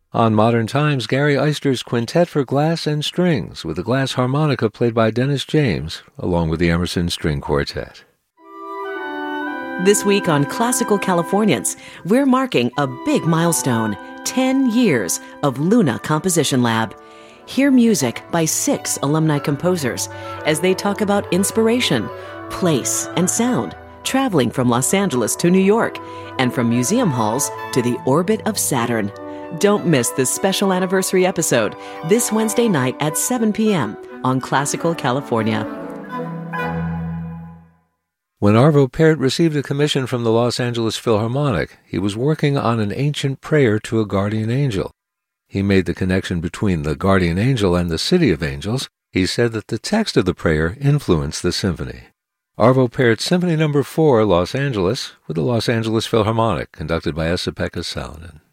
On Modern Times, Gary Eister's Quintet for Glass and Strings, with the glass harmonica played by Dennis James, along with the Emerson String Quartet. This week on Classical Californians, we're marking a big milestone, 10 years of Luna Composition Lab. Hear music by 6 alumni composers as they talk about inspiration, place, and sound, traveling from Los Angeles to New York, and from museum halls to the orbit of Saturn. Don't miss this special anniversary episode this Wednesday night at 7 p.m. on Classical California. When Arvo Pärt received a commission from the Los Angeles Philharmonic, he was working on an ancient prayer to a guardian angel. He made the connection between the guardian angel and the City of Angels. He said that the text of the prayer influenced the symphony. Arvo Pärt Symphony No. 4, Los Angeles, with the Los Angeles Philharmonic, conducted by Esa-Pekka Salonen.